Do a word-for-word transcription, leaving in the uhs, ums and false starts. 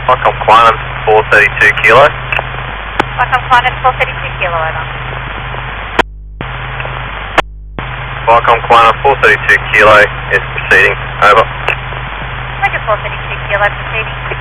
Welcome Quantum four thirty-two kilo. Welcome Quantum four thirty-two kilo, over. Welcome Quantum four thirty-two kilo is proceeding, over. Welcome four thirty-two kilo, proceeding.